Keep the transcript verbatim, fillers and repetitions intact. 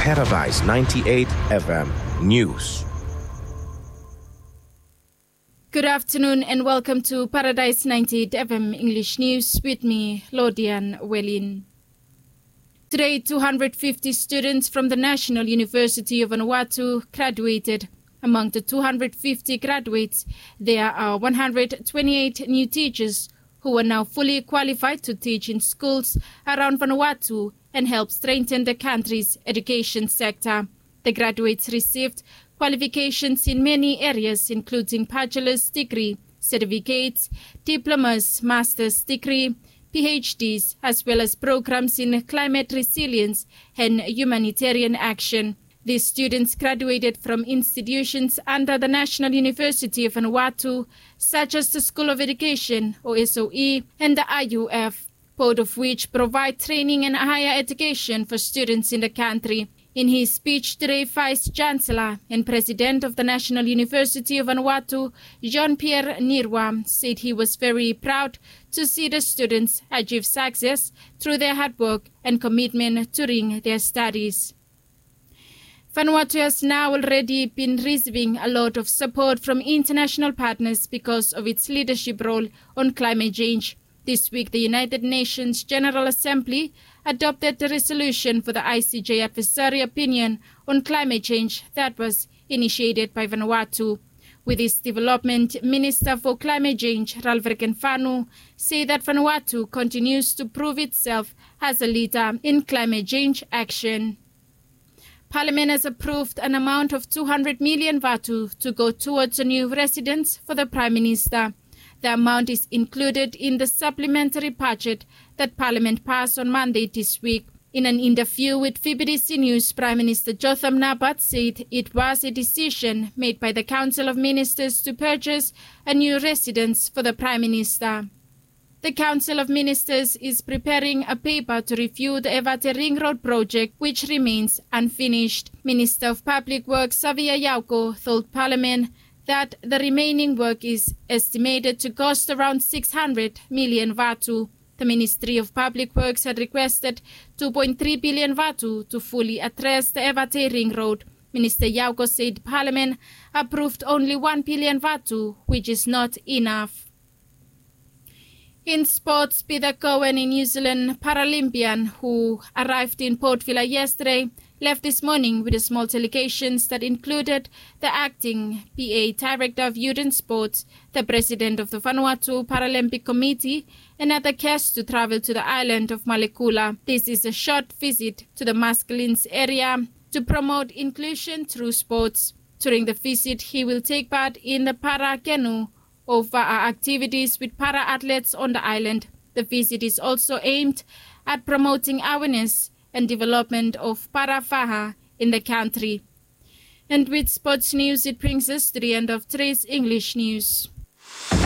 Paradise ninety-eight F M News. Good afternoon and welcome to Paradise ninety-eight F M English News with me, Lodian Welin. Today, two hundred fifty students from the National University of Vanuatu graduated. Among the two hundred fifty graduates, there are one hundred twenty-eight new teachers who are now fully qualified to teach in schools around Vanuatu and help strengthen the country's education sector. The graduates received qualifications in many areas, including bachelor's degree, certificates, diplomas, master's degree, P H Ds, as well as programs in climate resilience and humanitarian action. These students graduated from institutions under the National University of Vanuatu, such as the School of Education, or S O E, and the I U F, both of which provide training and higher education for students in the country. In his speech today, Vice Chancellor and President of the National University of Vanuatu, Jean-Pierre Nirwa, said he was very proud to see the students achieve success through their hard work and commitment during their studies. Vanuatu has now already been receiving a lot of support from international partners because of its leadership role on climate change. This week, the United Nations General Assembly adopted the resolution for the I C J advisory opinion on climate change that was initiated by Vanuatu. With this development, Minister for Climate Change, Ralph Rekenfanu, said that Vanuatu continues to prove itself as a leader in climate change action. Parliament has approved an amount of two hundred million Vatu to go towards a new residence for the Prime Minister. The amount is included in the supplementary budget that Parliament passed on Monday this week. In an interview with V B D C News, Prime Minister Jotham Nabat said it was a decision made by the Council of Ministers to purchase a new residence for the Prime Minister. The Council of Ministers is preparing a paper to review the Evate Ring Road project, which remains unfinished. Minister of Public Works Xavier Yauco told Parliament that the remaining work is estimated to cost around six hundred million Vatu. The Ministry of Public Works had requested two point three billion Vatu to fully address the Evate Ring Road. Minister Yauco said Parliament approved only one billion Vatu, which is not enough. In sports, Peter Cowan, a New Zealand Paralympian who arrived in Port Vila yesterday, left this morning with small delegations that included the acting P A Director of Youth and Sports, the President of the Vanuatu Paralympic Committee, and other guests to travel to the island of Malekula. This is a short visit to the masculines area to promote inclusion through sports. During the visit, he will take part in the Para Canoe over activities with para-athletes on the island. The visit is also aimed at promoting awareness and development of para-faha in the country. And with sports news, it brings us to the end of today's English news.